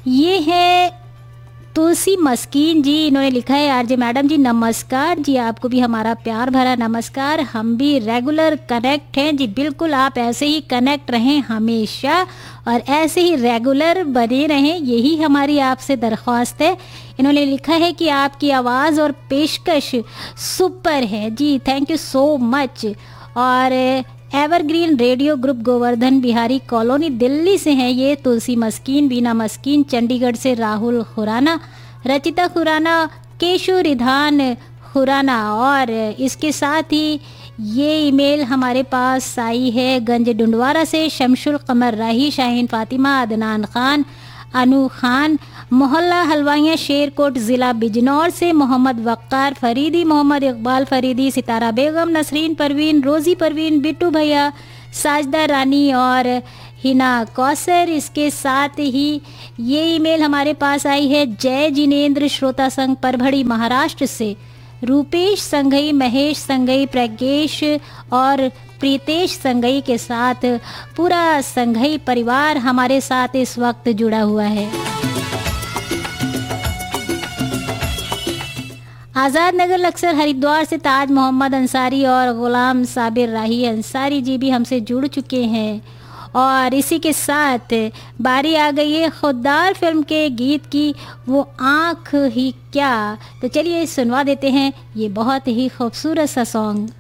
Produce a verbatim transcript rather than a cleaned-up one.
ये है तुलसी मस्कीन जी, इन्होंने लिखा है आरजे मैडम जी नमस्कार जी, आपको भी हमारा प्यार भरा नमस्कार। हम भी रेगुलर कनेक्ट हैं जी, बिल्कुल आप ऐसे ही कनेक्ट रहें हमेशा और ऐसे ही रेगुलर बने रहें, यही हमारी आपसे दरख्वास्त है। इन्होंने लिखा है कि आपकी आवाज़ और पेशकश सुपर है जी, थैंक यू सो मच। और evergreen radio group Govardhan Bihari colony Delhi से हैं ये तुलसी मस्कीन, बीना मस्कीन चंडीगढ़ से राहुल खुराना, रचिता खुराना, केशु रिधान खुराना। और इसके साथ ही ये ईमेल हमारे पास आई है गंज डुंडवारा से शमशुल कमर राही, शाहीन फातिमा, अदनान खान, अनु खान, मोहल्ला हलवाइयाँ शेरकोट ज़िला बिजनौर से मोहम्मद वक्कार फरीदी, मोहम्मद इकबाल फरीदी, सितारा बेगम, नसरीन परवीन, रोज़ी परवीन, बिट्टू भैया, साजदा रानी और हिना कौसर। इसके साथ ही ये ईमेल हमारे पास आई है जय जिनेंद्र श्रोता संघ परभड़ी महाराष्ट्र से, रूपेश संघई, महेश संघई, प्रज्ञेश और प्रीतेश संघई के साथ पूरा संघई परिवार हमारे साथ इस वक्त जुड़ा हुआ है। आज़ाद नगर लक्सर हरिद्वार से ताज मोहम्मद अंसारी और ग़ुलाम साबिर राही अंसारी जी भी हमसे जुड़ चुके हैं। और इसी के साथ बारी आ गई है खुददार फिल्म के गीत की, वो आँख ही क्या। तो चलिए सुनवा देते हैं ये बहुत ही खूबसूरत सा सॉन्ग।